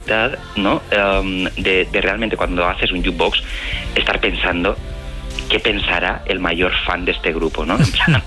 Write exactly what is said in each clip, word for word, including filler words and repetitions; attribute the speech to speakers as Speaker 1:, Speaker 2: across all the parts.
Speaker 1: dificultad, ¿no? Um, de, de realmente cuando haces un jukebox estar pensando qué pensará el mayor fan de este grupo, ¿no? En plan,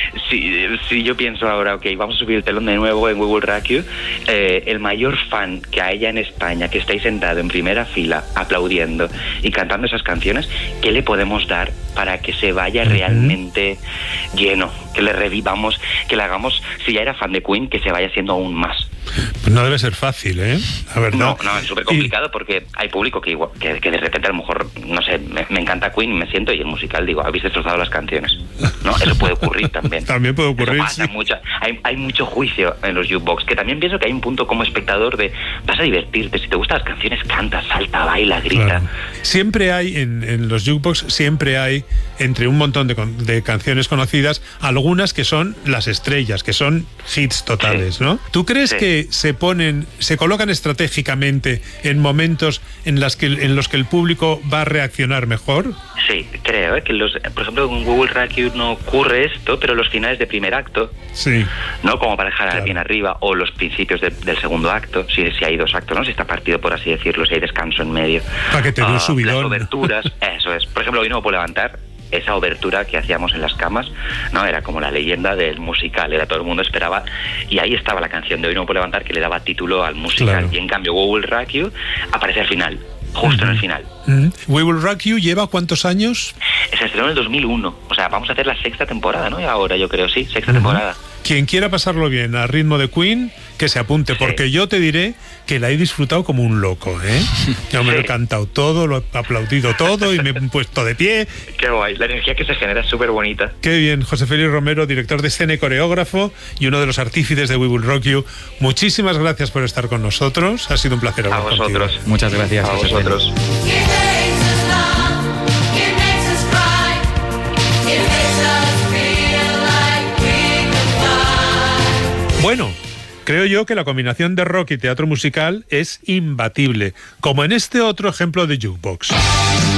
Speaker 1: si, si yo pienso ahora, ok, vamos a subir el telón de nuevo en We Will Rock You, eh, el mayor fan que haya en España, que estáis sentado en primera fila aplaudiendo y cantando esas canciones, ¿qué le podemos dar para que se vaya realmente lleno? Que le revivamos, que le hagamos, si ya era fan de Queen, que se vaya siendo aún más.
Speaker 2: Pues no debe ser fácil, ¿eh? La verdad.
Speaker 1: No, no, es súper complicado
Speaker 2: y...
Speaker 1: porque hay público que, igual, que, que de repente a lo mejor, no sé, me, me encanta Queen, me siento y el musical digo, habéis destrozado las canciones, ¿no? Eso puede ocurrir también.
Speaker 2: También puede ocurrir,
Speaker 1: Eso pasa,
Speaker 2: sí.
Speaker 1: mucha, hay, hay mucho juicio en los jukebox, que también pienso que hay un punto como espectador de vas a divertirte, si te gustan las canciones, canta, salta, baila, grita.
Speaker 2: Claro. Siempre hay, en, en los jukebox, siempre hay, entre un montón de, de canciones conocidas, algunas que son las estrellas, que son hits totales, sí. ¿no? ¿Tú crees sí. que se ponen, se colocan estratégicamente en momentos en, las que, en los que el público va a reaccionar mejor?
Speaker 1: Sí, creo, ¿eh? que los, por ejemplo en We Will Rock You no ocurre esto, pero los finales de primer acto,
Speaker 2: sí.
Speaker 1: ¿no? Como para dejar
Speaker 2: claro.
Speaker 1: bien arriba, o los principios de, del segundo acto, si, si hay dos actos, ¿no? Si está partido, por así decirlo, si hay descanso en medio.
Speaker 2: Para que te dé un uh, subidón.
Speaker 1: Las oberturas, eso es. Por ejemplo, hoy no me puedo levantar. Esa obertura que hacíamos en las camas, ¿no? Era como la leyenda del musical, era todo el mundo esperaba, y ahí estaba la canción de Hoy no me puedo levantar, que le daba título al musical,
Speaker 2: claro.
Speaker 1: y en cambio We Will Rock You aparece al final, justo uh-huh. en el final.
Speaker 2: Uh-huh. We Will Rock You lleva ¿cuántos años?
Speaker 1: Se estrenó en el dos mil uno, o sea, vamos a hacer la sexta temporada, ¿no? Y ahora yo creo, sí, sexta uh-huh. temporada.
Speaker 2: Quien quiera pasarlo bien a ritmo de Queen, que se apunte, sí. porque yo te diré que la he disfrutado como un loco, ¿eh? Yo me sí. lo he cantado todo, lo he aplaudido todo y me he puesto de pie.
Speaker 1: Qué guay, la energía que se genera es súper bonita.
Speaker 2: Qué bien, José Félix Romero, director de escena y coreógrafo y uno de los artífices de We Will Rock You. Muchísimas gracias por estar con nosotros, ha sido un placer hablar
Speaker 1: contigo. A vosotros.
Speaker 2: Contigo.
Speaker 3: Muchas gracias.
Speaker 1: A vosotros.
Speaker 2: Bueno, creo yo que la combinación de rock y teatro musical es imbatible, como en este otro ejemplo de jukebox.